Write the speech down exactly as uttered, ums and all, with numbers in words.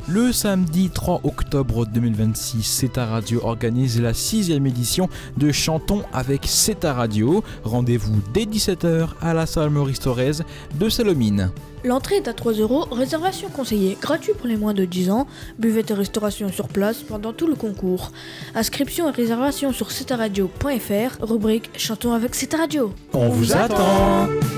Le samedi trois octobre deux mille vingt-six, C'est ta radio organise la sixième édition de Chantons avec C'est ta radio. Rendez-vous dès dix-sept heures à la salle Maurice Thorez de Salomine. L'entrée est à trois euros, réservation conseillée, gratuit pour les moins de dix ans, buvette et restauration sur place pendant tout le concours. Inscription et réservation sur c'est ta radio point f r, rubrique Chantons avec C'est ta radio. On vous attend.